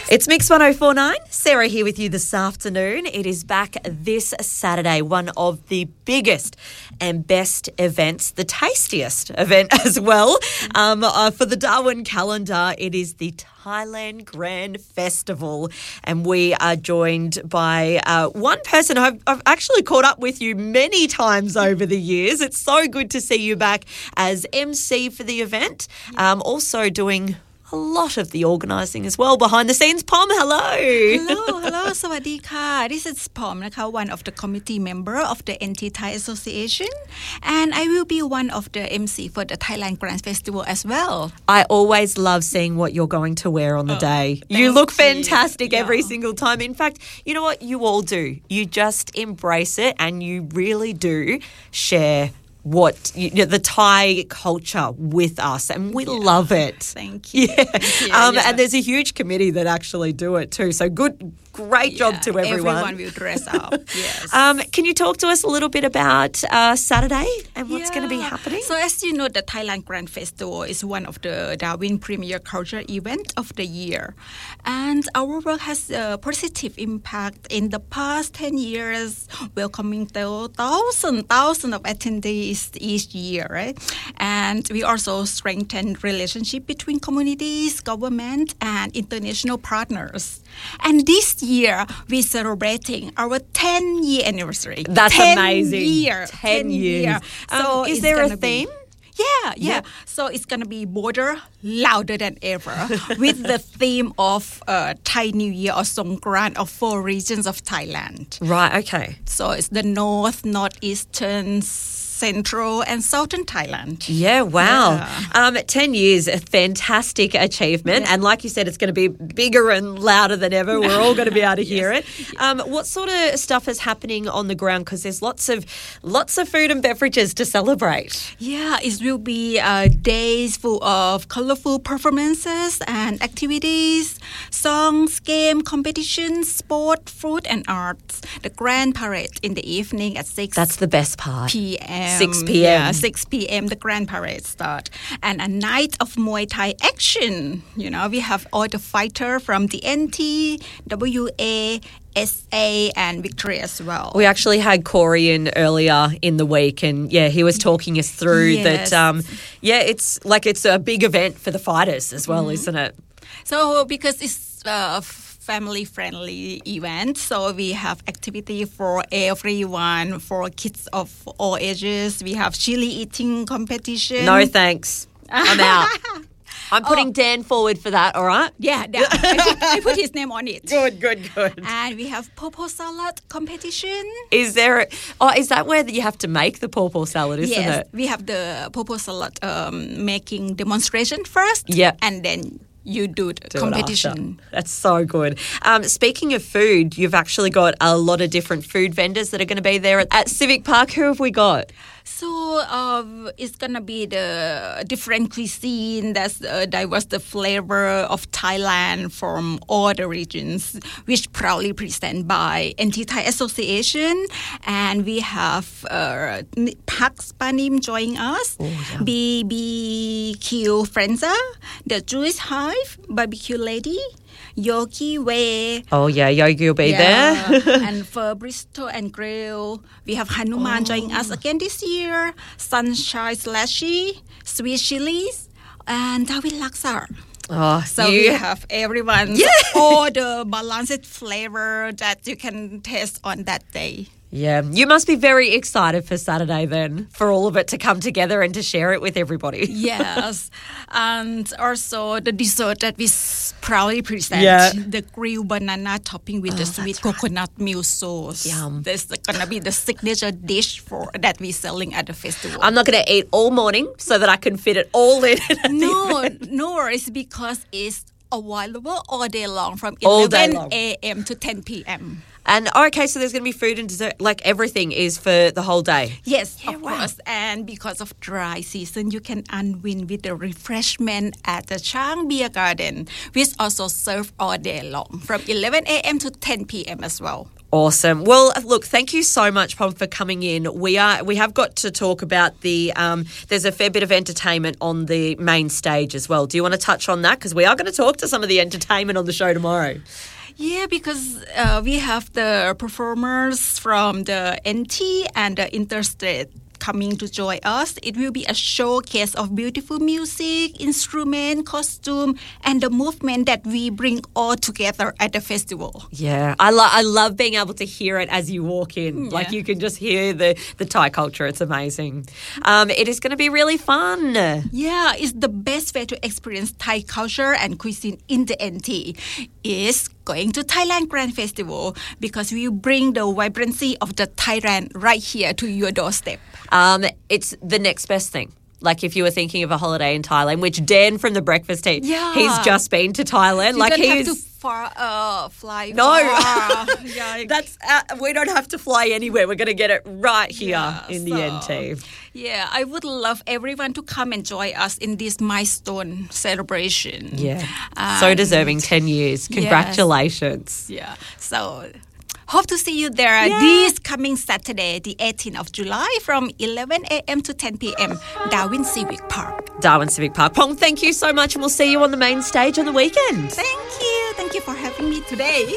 It's Mix 1049. Sarah here with you this afternoon. It is back this Saturday, one of the biggest and best events, the tastiest event as well. For the Darwin calendar, it is the Thailand Grand Festival, and we are joined by one person I've actually caught up with you many times over the years. It's so good to see you back as MC for the event, also doing a lot of the organising as well behind the scenes. Pom, hello. Hello. สวัสดีค่ะ This is Pom นะคะ one of the committee member of the NT Thai Association, and I will be one of the MC for the Thailand Grand Festival as well. I always love seeing what you're going to wear on the day. You look fantastic every single time. In fact, you know what? You all do. You just embrace it, and you really do share the Thai culture with us, and we love it. Thank you. And there's a huge committee that actually do it too. So great job to everyone. Everyone will dress up. Yes. Can you talk to us a little bit about Saturday and what's going to be happening? So as you know, the Thailand Grand Festival is one of the Darwin premier culture event of the year, and our work has a positive impact in the past 10 years, welcoming thousands of attendees each year, right? And we also strengthen relationship between communities, government, and international partners. And this year, we're celebrating our 10-year anniversary. That's amazing. 10 years. So is there a theme? Yeah. So it's going to be bolder, louder than ever with the theme of Thai New Year or Songkran of 4 regions of Thailand. Right, okay. So it's the north, northeastern, central and southern Thailand. Yeah, wow. 10 years, a fantastic achievement. And like you said, it's going to be bigger and louder than ever. We're all going to be able to hear it. What sort of stuff is happening on the ground? Because there's lots of food and beverages to celebrate. Yeah, it will be days full of colorful performances and activities, songs, game, competitions, sport, food and arts. The grand parade in the evening at 6 That's the best part. p.m. 6 p.m. Yeah, 6 p.m. the grand parade start. And a night of Muay Thai action. You know, we have all the fighters from the NT, WA, SA and Victoria as well. We actually had Corey in earlier in the week, and he was talking us through that. It's a big event for the fighters as well, isn't it? So because it's family-friendly event, so we have activity for everyone, for kids of all ages. We have chili eating competition. No thanks, I'm out. I'm putting Dan forward for that, all right? Yeah, I put his name on it. Good. And we have pawpaw salad competition. Is that where you have to make the pawpaw salad, isn't it? Yes, we have the pawpaw salad making demonstration first. Yeah. And then you do the competition. That's so good. Speaking of food, you've actually got a lot of different food vendors that are going to be there at Civic Park. Who have we got? So it's going to be the different cuisine that's diverse the flavor of Thailand from all the regions, which proudly present by NT Thai Association. And we have Pak Spanim joining us, BBQ Frenza, the Jewish Hive, Barbecue Lady, Yogi Way. Oh yeah, Yogi will be there. And for Bristol and Grill, we have Hanuman joining us again this year. Sunshine Slashy, Sweet Chilies, and David Laksa. So we have everyone, all the balanced flavor that you can taste on that day. Yeah, you must be very excited for Saturday then, for all of it to come together and to share it with everybody. Yes, and also the dessert that we proudly present, the grilled banana topping with the sweet coconut milk sauce. Yum. This is going to be the signature dish that we're selling at the festival. I'm not going to eat all morning so that I can fit it all in. No, it's because it's available all day long from 11 a.m. to 10 p.m. And okay, so there's going to be food and dessert, like everything is for the whole day. Yes, of course. And because of dry season, you can unwind with the refreshment at the Chang Beer Garden, which also serve all day long from 11 a.m. to 10 p.m. as well. Awesome. Well, look, thank you so much, Pom, for coming in. We have got to talk about there's a fair bit of entertainment on the main stage as well. Do you want to touch on that? Because we are going to talk to some of the entertainment on the show tomorrow. Yeah, because we have the performers from the NT and the Interstate coming to join us. It will be a showcase of beautiful music, instrument, costume, and the movement that we bring all together at the festival. Yeah, I love being able to hear it as you walk in. Yeah. Like you can just hear the Thai culture. It's amazing. It is going to be really fun. Yeah, it's the best way to experience Thai culture and cuisine in the NT. Is going to Thailand Grand Festival because we bring the vibrancy of the Thailand right here to your doorstep. It's the next best thing. Like if you were thinking of a holiday in Thailand, which Dan from the breakfast team, he's just been to Thailand. You like don't he's have to fly no, far. Yeah. that's we don't have to fly anywhere. We're going to get it right here in the NT. Yeah, I would love everyone to come and join us in this milestone celebration. Yeah, so deserving. 10 years. Congratulations. Yes. Yeah, so. Hope to see you there this coming Saturday, the 18th of July from 11 a.m. to 10 p.m. Darwin Civic Park. Darwin Civic Park. Pong, thank you so much and we'll see you on the main stage on the weekend. Thank you. Thank you for having me today.